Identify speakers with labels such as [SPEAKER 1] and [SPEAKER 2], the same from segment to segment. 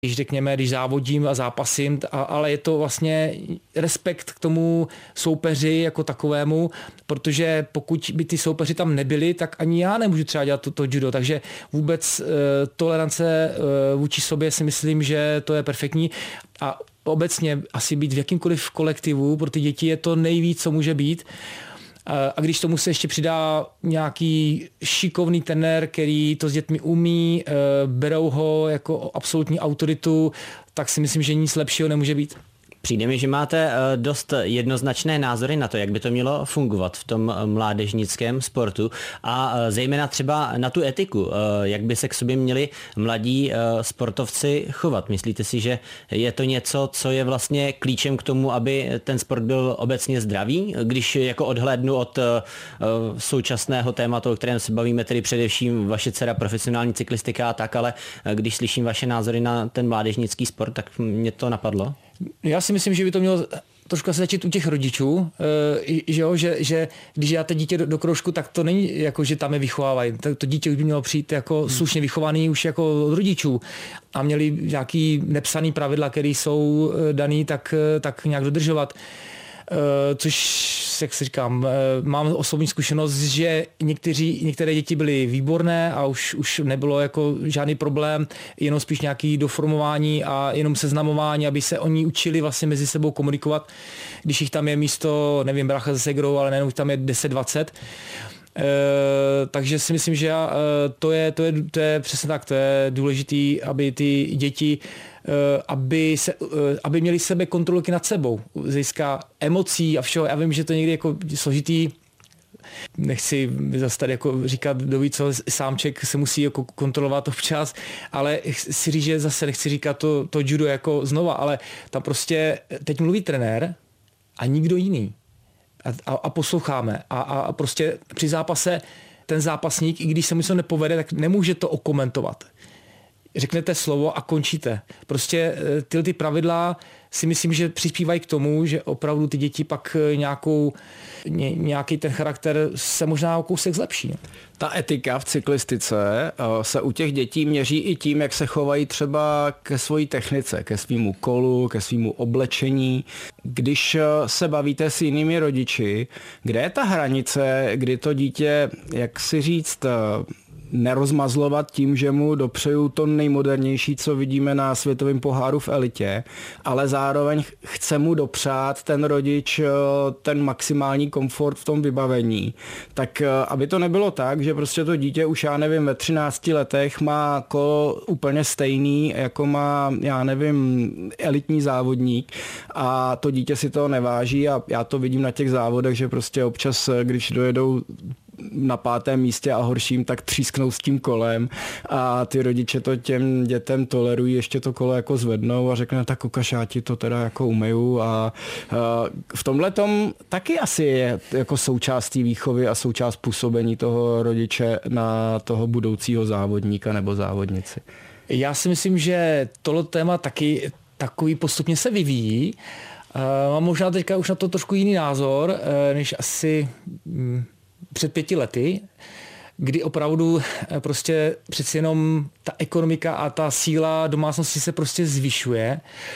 [SPEAKER 1] když řekněme, když závodím a zápasím, ale je to vlastně respekt k tomu soupeři jako takovému, protože pokud by ty soupeři tam nebyli, tak ani já nemůžu třeba dělat to judo, takže vůbec tolerance vůči sobě si myslím, že to je perfektní a obecně asi být v jakýmkoliv kolektivu pro ty děti je to nejvíc, co může být. A když tomu se ještě přidá nějaký šikovný trenér, který to s dětmi umí, berou ho jako absolutní autoritu, tak si myslím, že nic lepšího nemůže být.
[SPEAKER 2] Přijde mi, že máte dost jednoznačné názory na to, jak by to mělo fungovat v tom mládežnickém sportu a zejména třeba na tu etiku, jak by se k sobě měli mladí sportovci chovat. Myslíte si, že je to něco, co je vlastně klíčem k tomu, aby ten sport byl obecně zdravý? Když jako odhlédnu od současného tématu, o kterém se bavíme, tedy především vaše dcera profesionální cyklistika a tak, ale když slyším vaše názory na ten mládežnický sport, tak mě to napadlo.
[SPEAKER 1] Já si myslím, že by to mělo trošku se začít u těch rodičů, že když dáte dítě do kroužku, tak to není jako, že tam je vychovávají. To dítě už by mělo přijít jako slušně vychovaný už jako od rodičů a měli nějaký nepsaný pravidla, které jsou daný, tak nějak dodržovat. Což, jak si říkám, mám osobní zkušenost, že některé děti byly výborné a už nebylo jako žádný problém, jenom spíš nějaký doformování a jenom seznamování, aby se oni učili vlastně mezi sebou komunikovat, když jich tam je místo, nevím, brácha se segrou, ale nejenom tam je 10-20. Takže si myslím, že to je přesně tak, to je důležitý, aby ty děti aby měli sebe kontrolky nad sebou, získá emocí a všeho. Já vím, že to někdy jako složitý, nechci zase tady jako říkat, kdo ví co, sámček se musí jako kontrolovat občas, ale chci říct, že zase nechci říkat to judo jako znova, ale tam prostě teď mluví trenér a nikdo jiný. A posloucháme. A prostě při zápase ten zápasník, i když se mu něco nepovede, tak nemůže to okomentovat. Řeknete slovo a končíte. Prostě ty pravidla si myslím, že přispívají k tomu, že opravdu ty děti pak nějaký ten charakter se možná o kousek zlepší.
[SPEAKER 3] Ta etika v cyklistice se u těch dětí měří i tím, jak se chovají třeba ke své technice, ke svýmu kolu, ke svýmu oblečení. Když se bavíte s jinými rodiči, kde je ta hranice, kdy to dítě, jak si říct, nerozmazlovat tím, že mu dopřeju to nejmodernější, co vidíme na světovém poháru v elitě, ale zároveň chce mu dopřát ten rodič ten maximální komfort v tom vybavení. Tak aby to nebylo tak, že prostě to dítě už, já nevím, ve 13 letech má kolo úplně stejný, jako má, já nevím, elitní závodník a to dítě si toho neváží a já to vidím na těch závodech, že prostě občas, když dojedou na 5. místě a horším, tak třísknou s tím kolem a ty rodiče to těm dětem tolerují, ještě to kolo jako zvednou a řekne, tak ukaž, já ti to teda jako umeju a v tomhle tom taky asi je jako součástí výchovy a součást působení toho rodiče na toho budoucího závodníka nebo závodnici.
[SPEAKER 1] Já si myslím, že tohle téma taky takový postupně se vyvíjí. Mám možná teďka už na to trošku jiný názor, než asi před 5 lety, kdy opravdu prostě přeci jenom ta ekonomika a ta síla domácnosti se prostě zvyšuje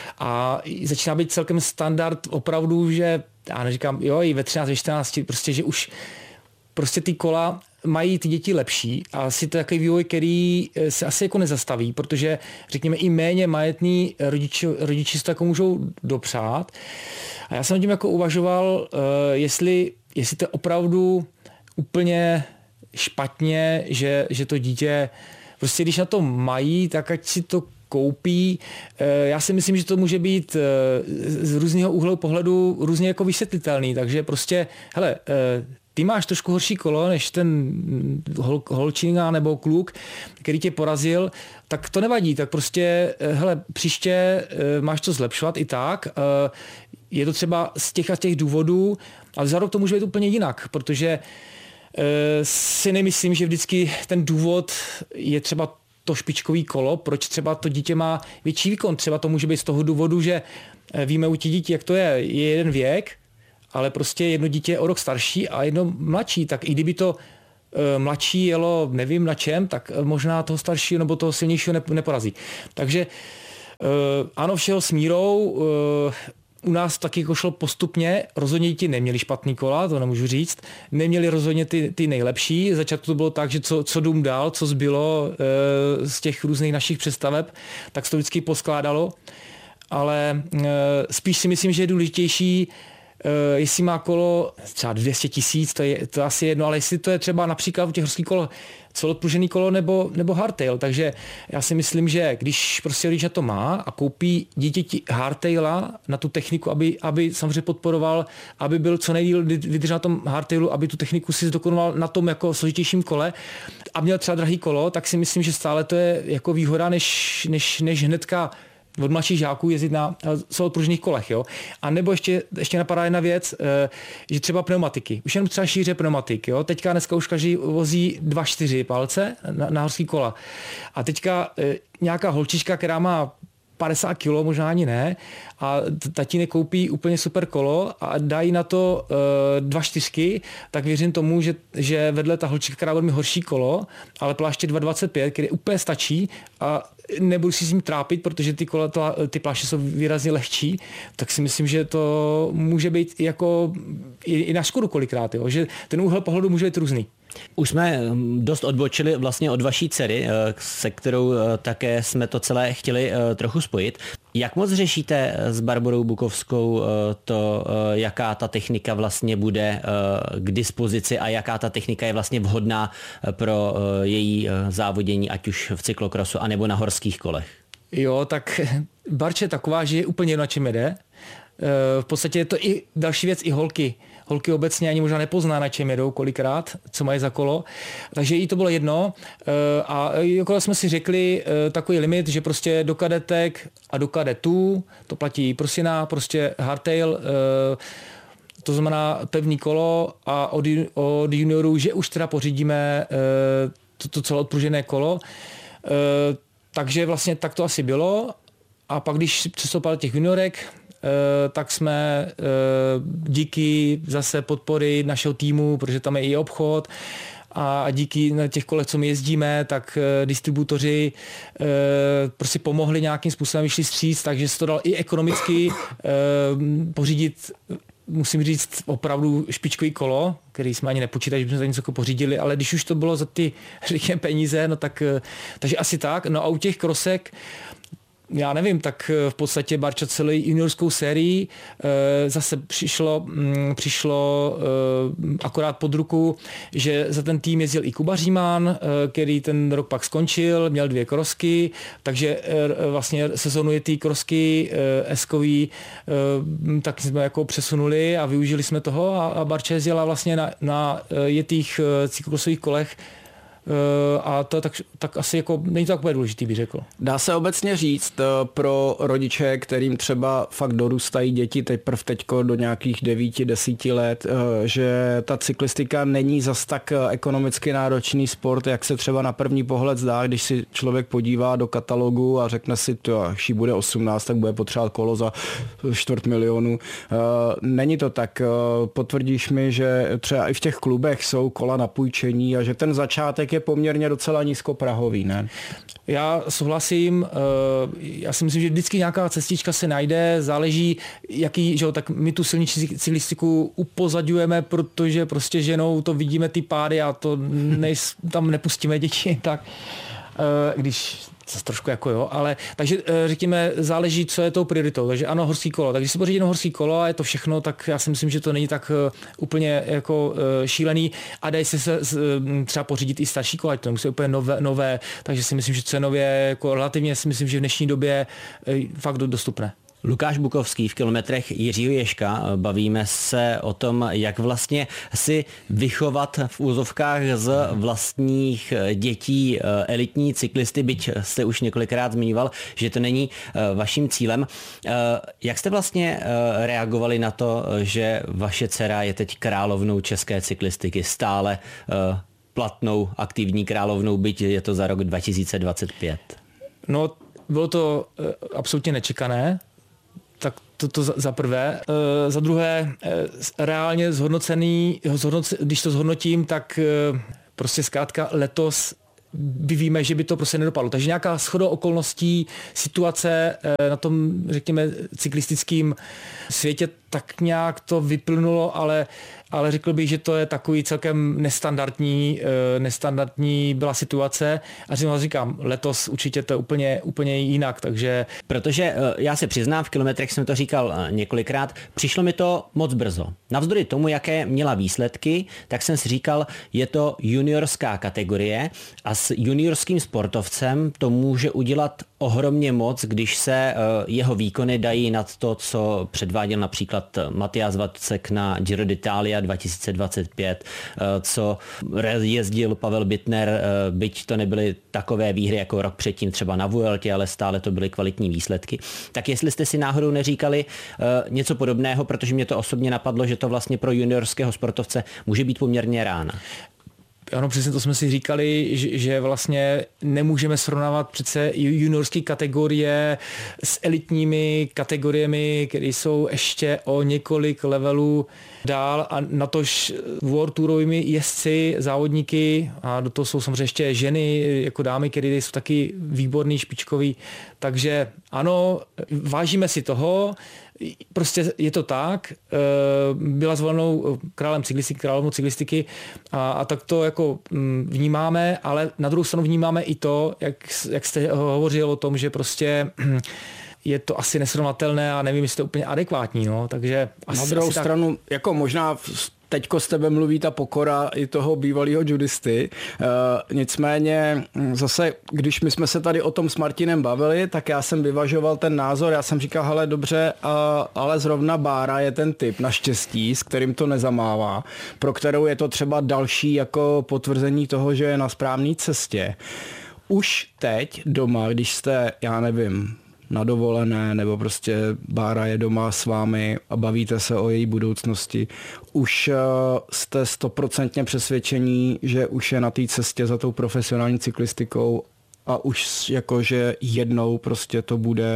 [SPEAKER 1] a začíná být celkem standard opravdu, že já neříkám, jo, i ve 13, ve 14, prostě, že už prostě ty kola mají ty děti lepší a asi to je takový vývoj, který se asi jako nezastaví, protože řekněme i méně majetní rodiči si to jako můžou dopřát. A já jsem tím jako uvažoval, jestli to je opravdu úplně špatně, že to dítě, prostě když na to mají, tak ať si to koupí. Já si myslím, že to může být z různého úhlu pohledu různě jako vysvětlitelný, takže prostě, hele, ty máš trošku horší kolo než ten holčina nebo kluk, který tě porazil, tak to nevadí, tak prostě, hele, příště máš to zlepšovat i tak. Je to třeba z těch důvodů, ale za rok to může být úplně jinak, protože si nemyslím, že vždycky ten důvod je třeba to špičkový kolo, proč třeba to dítě má větší výkon. Třeba to může být z toho důvodu, že víme u těch dětí, jak to je jeden věk, ale prostě jedno dítě je o rok starší a jedno mladší, tak i kdyby to mladší jelo nevím na čem, tak možná toho staršího nebo toho silnějšího neporazí. Takže Ano, všeho s mírou. U nás taky jako šlo postupně, rozhodně děti neměli špatný kola, to nemůžu říct, neměli rozhodně ty nejlepší, začátku to bylo tak, že co dům dal, co zbylo z těch různých našich představeb, tak se to vždycky poskládalo, ale spíš si myslím, že je důležitější, jestli má kolo třeba 200 000, to je asi jedno, ale jestli to je třeba například u těch horských kol celodpružený kolo nebo hardtail, takže já si myslím, že když prostě rodič to má a koupí dítěti hardtaila na tu techniku, aby samozřejmě podporoval, aby byl co nejdýl vydržel na tom hardtailu, aby tu techniku si zdokonaloval na tom jako složitějším kole a měl třeba drahý kolo, tak si myslím, že stále to je jako výhoda, než hnedka od mladších žáků jezdit na celodpružených kolech. Jo? A nebo ještě napadá jedna věc, že třeba pneumatiky. Už jenom třeba šíře pneumatik. Jo? Teďka dneska už každý vozí 2-4 palce na horský kola. A teďka nějaká holčička, která má 50 kilo, možná ani ne, a tatínek koupí úplně super kolo a dají na to 2.4, tak věřím tomu, že vedle ta holčička, která bude mít horší kolo, ale pláště 2.25, který úplně stačí a nebudu si s ním trápit, protože ty pláště jsou výrazně lehčí, tak si myslím, že to může být jako i na škodu kolikrát, jo? Že ten úhel pohledu může být různý.
[SPEAKER 2] Už jsme dost odbočili vlastně od vaší dcery, se kterou také jsme to celé chtěli trochu spojit. Jak moc řešíte s Barborou Bukovskou to, jaká ta technika vlastně bude k dispozici a jaká ta technika je vlastně vhodná pro její závodění, ať už v cyklokrosu, anebo na horských kolech?
[SPEAKER 1] Jo, tak Barče je taková, že je úplně jedno, na čem jede. V podstatě je to i další věc, i holky. Holky obecně ani možná nepozná, na čem jedou kolikrát, co mají za kolo. Takže jí to bylo jedno a jako jsme si řekli takový limit, že prostě do kadetek a do kadetů, to platí prostě prostě hardtail, to znamená pevný kolo a od juniorů, že už teda pořídíme to celodpružené kolo. Takže vlastně tak to asi bylo a pak když přestoupil těch juniorek, tak jsme díky zase podpory našeho týmu, protože tam je i obchod a díky na těch kolech, co my jezdíme, tak distributoři prostě pomohli nějakým způsobem, vyšli vstříc, takže se to dal i ekonomicky pořídit, musím říct, opravdu špičkový kolo, který jsme ani nepočítali, že bychom za něco pořídili, ale když už to bylo za ty, řekněme, peníze, no tak, takže asi tak. No a u těch krosek já nevím, tak v podstatě Barča celý juniorskou sérii zase přišlo akorát pod ruku, že za ten tým jezdil i Kuba Říman, který ten rok pak skončil, měl 2 krosky, takže vlastně sezonuje ty krosky eskový, tak jsme jako přesunuli a využili jsme toho a Barča jezdila vlastně na jetých cyklokrasových kolech. A to tak asi jako není to takové důležitý, bych řekl.
[SPEAKER 3] Dá se obecně říct pro rodiče, kterým třeba fakt dorůstají děti teďko do nějakých 9-10 let, že ta cyklistika není zas tak ekonomicky náročný sport, jak se třeba na první pohled zdá, když si člověk podívá do katalogu a řekne si, až jí bude 18, tak bude potřebovat kolo za 250 000. Není to tak. Potvrdíš mi, že třeba i v těch klubech jsou kola na půjčení a že ten začátek je poměrně docela nízkoprahový, ne?
[SPEAKER 1] Já souhlasím, já si myslím, že vždycky nějaká cestička se najde, záleží jaký, že jo, tak my tu silniční cyklistiku upozadňujeme, protože prostě ženou to vidíme ty pády a to tam nepustíme děti, tak když trošku jako jo, ale takže řekněme, záleží, co je tou prioritou. Takže ano, horský kolo. Takže když si pořídí jenom horský kolo a je to všechno, tak já si myslím, že to není tak úplně jako šílený a dají se třeba pořídit i starší kola, to nemusí úplně nové, takže si myslím, že co je nově, jako relativně si myslím, že v dnešní době fakt dostupné.
[SPEAKER 2] Lukáš Bukovský v kilometrech Jiřího Ježka. Bavíme se o tom, jak vlastně si vychovat v úzovkách z vlastních dětí elitní cyklisty, byť jste už několikrát zmiňoval, že to není vaším cílem. Jak jste vlastně reagovali na to, že vaše dcera je teď královnou české cyklistiky, stále platnou, aktivní královnou, byť je to za rok 2025?
[SPEAKER 1] No, bylo to absolutně nečekané. Tak to za prvé. Za druhé, reálně zhodnocený, když to zhodnotím, tak prostě zkrátka letos víme, že by to prostě nedopadlo. Takže nějaká shoda okolností, situace na tom, řekněme, cyklistickém světě tak nějak to vyplynulo, ale řekl bych, že to je takový celkem nestandardní byla situace a říkám, letos určitě to je úplně jinak, takže...
[SPEAKER 2] Protože já se přiznám, v kilometrech jsem to říkal několikrát, přišlo mi to moc brzo. Navzdory tomu, jaké měla výsledky, tak jsem si říkal, je to juniorská kategorie a s juniorským sportovcem to může udělat ohromně moc, když se jeho výkony dají nad to, co předváděl například Matthias Vacek na Giro d'Italia 2025, co jezdil Pavel Bittner, byť to nebyly takové výhry jako rok předtím třeba na Vueltě, ale stále to byly kvalitní výsledky. Tak jestli jste si náhodou neříkali něco podobného, protože mě to osobně napadlo, že to vlastně pro juniorského sportovce může být poměrně rána.
[SPEAKER 1] Ano, přesně to jsme si říkali, že vlastně nemůžeme srovnávat přece juniorské kategorie s elitními kategoriemi, které jsou ještě o několik levelů dál a natož World Tourovými jezdci, závodníky a do toho jsou samozřejmě ještě ženy jako dámy, které jsou taky výborný, špičkový. Takže ano, vážíme si toho, prostě je to tak, byla zvolenou královnou cyklistiky a tak to jako vnímáme, ale na druhou stranu vnímáme i to, jak jste hovořil o tom, že prostě je to asi nesrovnatelné a nevím, jestli to je úplně adekvátní, no, takže
[SPEAKER 3] na druhou stranu, jako možná teďko s tebe mluví ta pokora i toho bývalého judisty. Nicméně zase, když my jsme se tady o tom s Martinem bavili, tak já jsem vyvažoval ten názor, já jsem říkal, hele dobře, ale zrovna Bára je ten typ naštěstí, s kterým to nezamává, pro kterou je to třeba další jako potvrzení toho, že je na správné cestě. Už teď doma, když jste, já nevím, na dovolené, nebo prostě Bára je doma s vámi a bavíte se o její budoucnosti, už jste 100% přesvědčení, že už je na té cestě za tou profesionální cyklistikou a už jakože jednou prostě to bude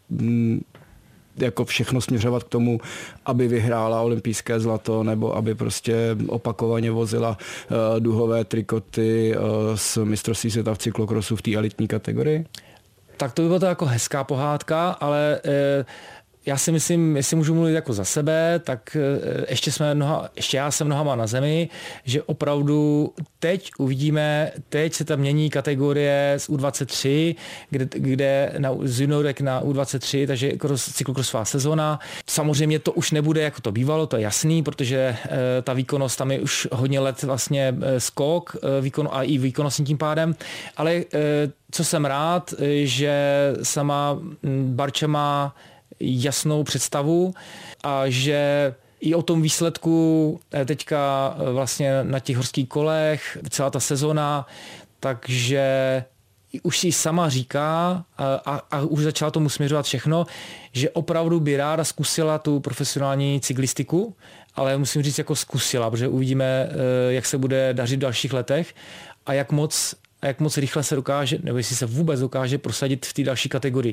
[SPEAKER 3] jako všechno směřovat k tomu, aby vyhrála olympijské zlato nebo aby prostě opakovaně vozila duhové trikoty z mistrovství světa v cyklokrosu v té elitní kategorii?
[SPEAKER 1] Tak to by byla to jako hezká pohádka, ale já si myslím, jestli můžu mluvit jako za sebe, tak ještě já jsem nohama na zemi, že opravdu teď uvidíme, teď se tam mění kategorie z U23, kde z juniorek na U23, takže cyklokrosová sezona. Samozřejmě to už nebude jako to bývalo, to je jasný, protože ta výkonnost tam je už hodně let vlastně skok a i výkonnostní tím pádem, ale co jsem rád, že sama Barča má jasnou představu a že i o tom výsledku teďka vlastně na těch horských kolech, celá ta sezona, takže už si sama říká a už začala tomu směřovat všechno, že opravdu by ráda zkusila tu profesionální cyklistiku, ale musím říct jako zkusila, protože uvidíme, jak se bude dařit v dalších letech a jak moc rychle se dokáže, nebo jestli se vůbec dokáže prosadit v té další kategorii.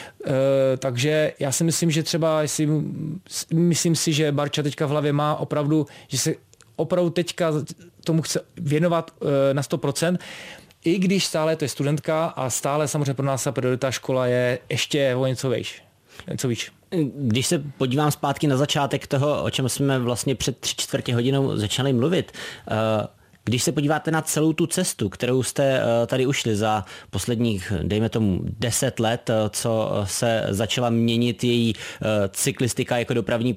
[SPEAKER 1] Takže já si myslím, že třeba, myslím si, že Barča teďka v hlavě má opravdu, že se opravdu teďka tomu chce věnovat na 100%, i když stále to je studentka a stále samozřejmě pro nás ta priorita škola je ještě o něco výš.
[SPEAKER 2] Když se podívám zpátky na začátek toho, o čem jsme vlastně před 3/4 hodinou začali mluvit, když se podíváte na celou tu cestu, kterou jste tady ušli za posledních, dejme tomu, 10 let, co se začala měnit její cyklistika jako dopravní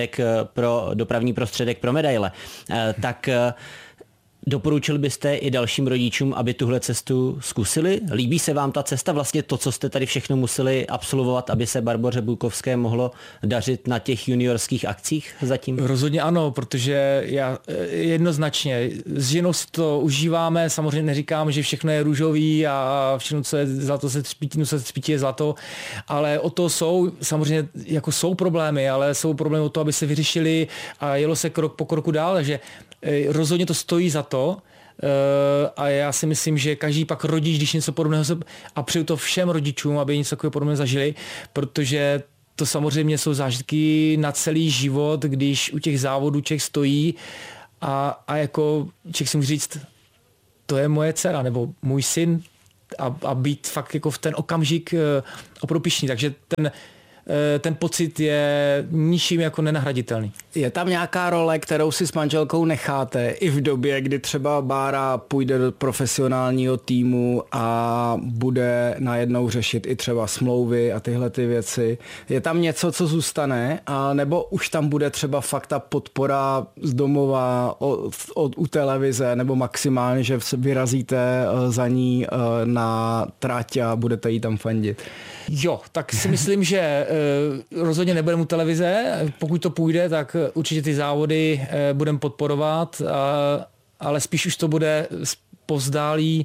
[SPEAKER 2] prostředek pro medaile, tak doporučil byste i dalším rodičům, aby tuhle cestu zkusili? Líbí se vám ta cesta, vlastně to, co jste tady všechno museli absolvovat, aby se Barboře Bukovské mohlo dařit na těch juniorských akcích zatím?
[SPEAKER 1] Rozhodně ano, protože já jednoznačně s ženou si to užíváme, samozřejmě neříkám, že všechno je růžový a všechno, co je zlato, se třpítí je zlato, ale o to jsou samozřejmě jako jsou problémy, ale jsou problémy o to, aby se vyřešili a jelo se krok po kroku dál, takže rozhodně to stojí za to a já si myslím, že každý pak rodič, když něco podobného a přeju to všem rodičům, aby něco takového podobného zažili, protože to samozřejmě jsou zážitky na celý život, když u těch závodů člověk stojí a jako člověk si může říct, to je moje dcera nebo můj syn a být fakt jako v ten okamžik opravdu pyšný. Takže ten pocit je ničím jako nenahraditelný.
[SPEAKER 3] Je tam nějaká role, kterou si s manželkou necháte i v době, kdy třeba Bára půjde do profesionálního týmu a bude najednou řešit i třeba smlouvy a tyhle ty věci? Je tam něco, co zůstane, a nebo už tam bude třeba fakt ta podpora z domova u televize, nebo maximálně, že vyrazíte za ní na trať a budete jí tam fandit?
[SPEAKER 1] Jo, tak si myslím, že rozhodně nebudeme u televize. Pokud to půjde, tak určitě ty závody budeme podporovat, ale spíš už to bude povzdálí,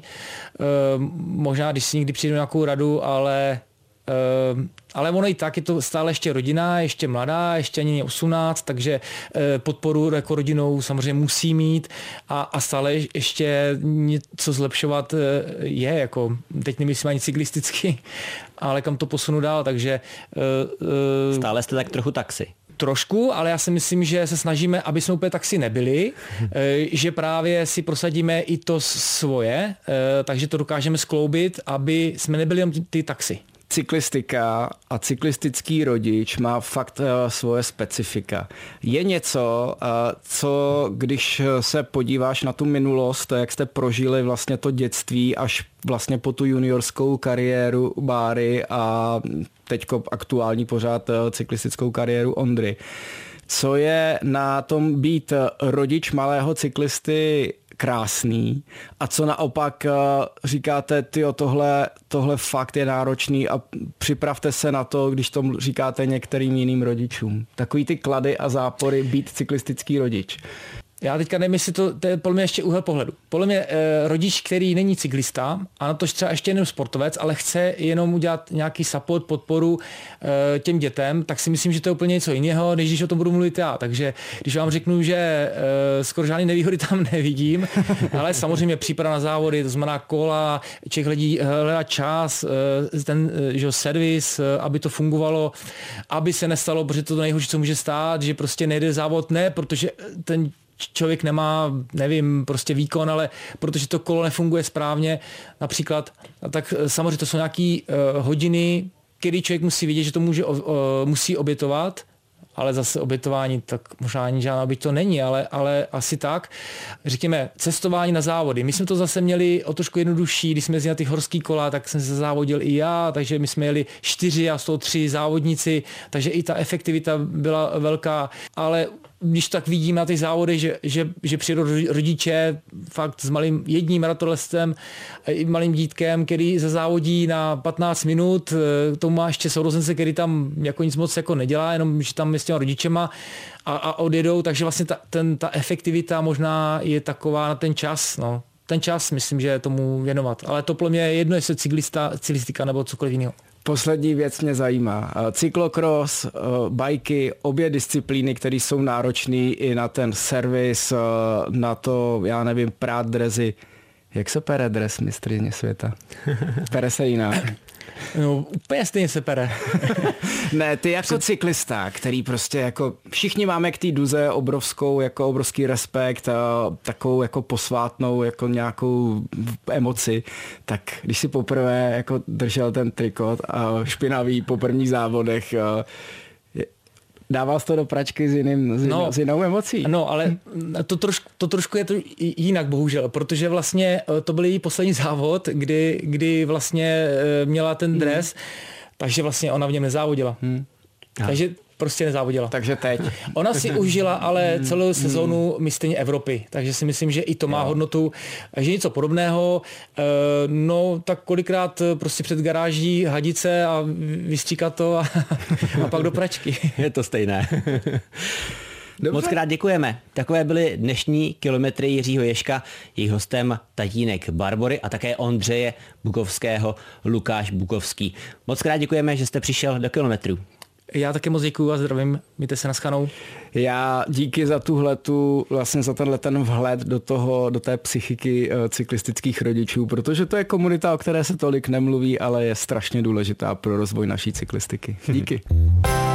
[SPEAKER 1] možná když si někdy přijdu nějakou radu, ale ono i tak je to stále ještě rodina, ještě mladá, ještě ani 18, takže podporu jako rodinou samozřejmě musí mít a stále ještě něco zlepšovat je, jako teď nemyslím ani cyklisticky, ale kam to posunu dál, takže...
[SPEAKER 2] Stále jste tak trochu taxi.
[SPEAKER 1] Trošku, ale já si myslím, že se snažíme, aby jsme úplně taxi nebyli, že právě si prosadíme i to svoje, takže to dokážeme skloubit, aby jsme nebyli jen ty taxi.
[SPEAKER 3] Cyklistika a cyklistický rodič má fakt svoje specifika. Je něco, co když se podíváš na tu minulost, jak jste prožili vlastně to dětství až vlastně po tu juniorskou kariéru Báry a teďko aktuální pořád cyklistickou kariéru Ondry. Co je na tom být rodič malého cyklisty krásný a co naopak říkáte, tyjo, tohle fakt je náročný a připravte se na to, když to říkáte některým jiným rodičům. Takový ty klady a zápory být cyklistický rodič.
[SPEAKER 1] Já teďka nevím, jestli to je podle mě ještě úhel pohledu. Podle mě rodič, který není cyklista, a na to třeba ještě jenom sportovec, ale chce jenom udělat nějaký support, podporu těm dětem, tak si myslím, že to je úplně něco jiného, než když o tom budu mluvit já. Takže když vám řeknu, že skoro žádný nevýhody tam nevidím, ale samozřejmě příprava na závody, to znamená kola, člověk hledá čas, ten servis, aby to fungovalo, aby se nestalo, protože to nejhorší, co může stát, že prostě nejde závod, ne, protože ten člověk nemá, nevím, prostě výkon, ale protože to kolo nefunguje správně například, tak samozřejmě to jsou nějaké hodiny, kdy člověk musí vidět, že to musí obětovat, ale zase obětování, tak možná ani žádná oběť to není, ale asi tak. Řekněme, cestování na závody. My jsme to zase měli o trošku jednodušší, když jsme jezdili na ty horský kola, tak jsem se závodil i já, takže my jsme jeli 4 a z toho 3 závodníci, takže i ta efektivita byla velká, ale když tak vidím na ty závody, že přijdou rodiče fakt s malým jedním ratolestem, malým dítkem, který se závodí na 15 minut, tomu má ještě sourozence, který tam jako nic moc jako nedělá, jenom že tam je s těma rodičema a odjedou, takže vlastně ta efektivita možná je taková na ten čas, no. Ten čas myslím, že je tomu věnovat, ale to pro mě je jedno, jestli cyklistika nebo cokoliv jiného.
[SPEAKER 3] Poslední věc mě zajímá. Cyklokros, bajky, obě disciplíny, které jsou náročné i na ten servis, na to, já nevím, prát drezy. Jak se pere dres mistryně světa? Pere se jinak.
[SPEAKER 1] No, úplně stejně se pere.
[SPEAKER 3] Ne, ty jako cyklista, který prostě jako všichni máme k té duze obrovský respekt, takovou jako posvátnou jako nějakou emoci, tak když si poprvé jako držel ten trikot a špinavý po prvních závodech, dával jsi to do pračky s jinou emocí.
[SPEAKER 1] No, ale to trošku je to jinak, bohužel, protože vlastně to byl její poslední závod, kdy vlastně měla ten dres, takže vlastně ona v něm nezávodila. Takže prostě nezávodila.
[SPEAKER 3] Takže teď.
[SPEAKER 1] Ona si užila ale celou sezónu mistryně Evropy, takže si myslím, že i to má hodnotu, že něco podobného, no tak kolikrát prostě před garáží hadice a vystříkat to a pak do pračky.
[SPEAKER 2] Je to stejné. Dobře. Moc krát děkujeme. Takové byly dnešní kilometry Jiřího Ježka, jejich hostem tatínek Barbory a také Ondřeje Bukovského, Lukáš Bukovský. Moc krát děkujeme, že jste přišel do kilometrů.
[SPEAKER 1] Já také moc děkuju a zdravím, mějte se naschanou.
[SPEAKER 3] Já díky za ten vhled do té psychiky cyklistických rodičů, protože to je komunita, o které se tolik nemluví, ale je strašně důležitá pro rozvoj naší cyklistiky. Díky.